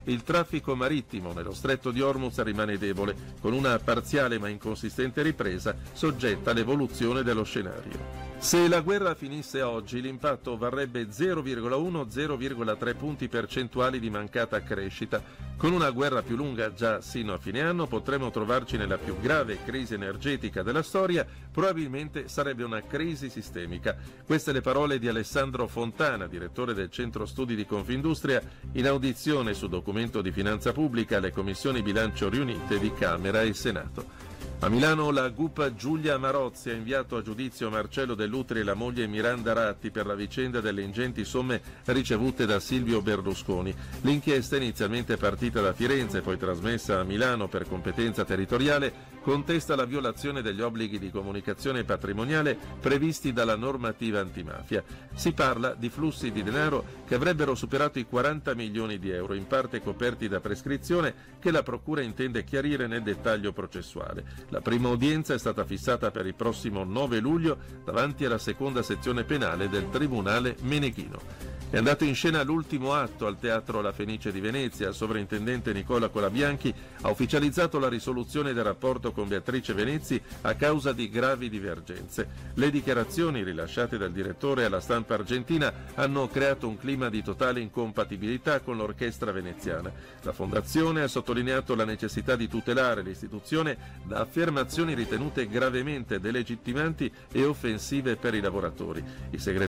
Il traffico marittimo nello stretto di Hormuz rimane debole, con una parziale ma inconsistente ripresa soggetta all'evoluzione dello scenario. Se la guerra finisse oggi, l'impatto varrebbe 0,1-0,3 punti percentuali di mancata crescita. Con una guerra più lunga già sino a fine anno potremmo trovarci nella più grave crisi energetica della storia, probabilmente sarebbe una crisi sistemica. Queste le parole di Alessandro Fontana, direttore del Centro Studi di Confindustria, in audizione su documento di finanza pubblica alle commissioni bilancio riunite di Camera e Senato. A Milano la GUP Giulia Marozzi ha inviato a giudizio Marcello Dell'Utri e la moglie Miranda Ratti per la vicenda delle ingenti somme ricevute da Silvio Berlusconi. L'inchiesta, inizialmente partita da Firenze e poi trasmessa a Milano per competenza territoriale, contesta la violazione degli obblighi di comunicazione patrimoniale previsti dalla normativa antimafia. Si parla di flussi di denaro che avrebbero superato i 40 milioni di euro, in parte coperti da prescrizione, che la Procura intende chiarire nel dettaglio processuale. La prima udienza è stata fissata per il prossimo 9 luglio davanti alla seconda sezione penale del Tribunale Meneghino. È andato in scena l'ultimo atto al Teatro La Fenice di Venezia. Il sovrintendente Nicola Colabianchi ha ufficializzato la risoluzione del rapporto con Beatrice Venezzi a causa di gravi divergenze. Le dichiarazioni rilasciate dal direttore alla stampa argentina hanno creato un clima di totale incompatibilità con l'orchestra veneziana. La fondazione ha sottolineato la necessità di tutelare l'istituzione da affermazioni ritenute gravemente delegittimanti e offensive per i lavoratori. Il